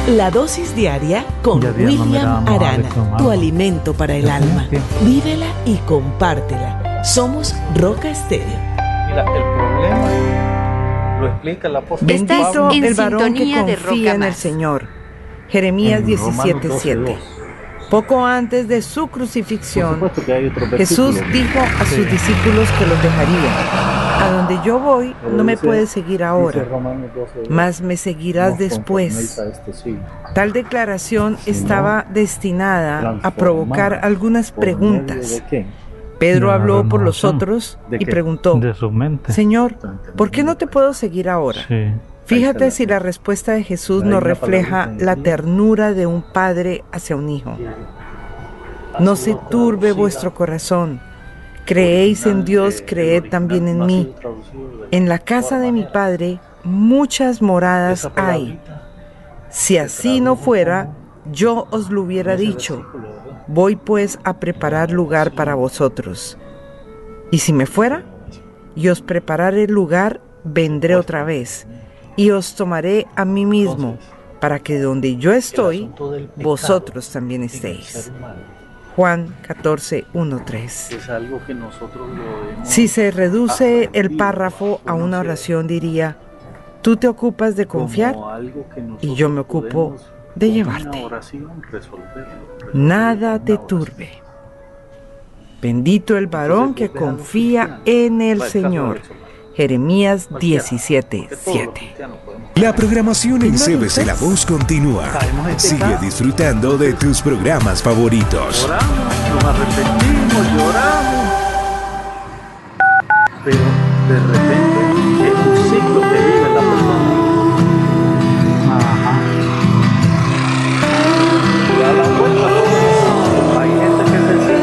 La dosis diaria con William Arana, tu alimento para el alma. Vívela y compártela. Somos Roca Estéreo. Mira, el problema lo explica el apóstol Bendito Pablo. el varón que confía en el Señor. Jeremías 17:7. Poco antes de su crucifixión, Jesús dijo a sus discípulos que los dejaría. A donde yo voy, no me puedes seguir ahora, mas me seguirás después. Tal declaración estaba destinada a provocar algunas preguntas. Pedro habló por los otros y preguntó: Señor, ¿por qué no te puedo seguir ahora? Fíjate si la respuesta de Jesús nos refleja la ternura de un padre hacia un hijo. No se turbe vuestro corazón. Creéis en Dios, creed también en mí. En la casa de mi Padre muchas moradas hay. Si así no fuera, yo os lo hubiera dicho. Voy pues a preparar lugar para vosotros. Y si me fuera, y os prepararé el lugar, vendré otra vez, y os tomaré a mí mismo, para que donde yo estoy, vosotros también estéis. Juan 14:1-3. Es algo que nosotros lo vemos. Si se reduce el párrafo a una oración, diría: tú te ocupas de confiar y yo me ocupo de llevarte. Nada te turbe. Bendito el varón que confía en el Señor. Jeremías 17:7. La programación en CBC La Voz continúa. Sigue disfrutando de tus programas favoritos. Lloramos, nos arrepentimos, lloramos. Pero de repente